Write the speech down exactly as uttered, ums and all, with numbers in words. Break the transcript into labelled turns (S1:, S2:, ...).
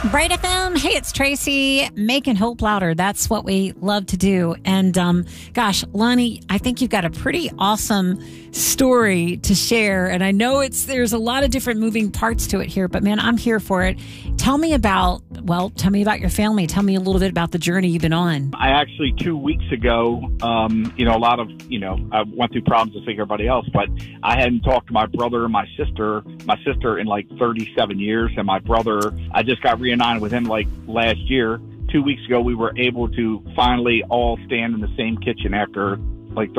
S1: Bright F M. Hey, it's Tracy. Making hope louder. That's what we love to do. And um, gosh, Lonnie, I think you've got a pretty awesome story to share. And I know it's there's a lot of different moving parts to it here, but man, I'm here for it. Tell me about, well, tell me about your family. Tell me a little bit about the journey you've been on.
S2: I actually, two weeks ago, um, you know, a lot of, you know, I went through problems just like everybody else, but I hadn't talked to my brother and my sister, my sister in like thirty-seven years. And my brother, I just got reunited with him like last year. Two weeks ago, we were able to finally all stand in the same kitchen after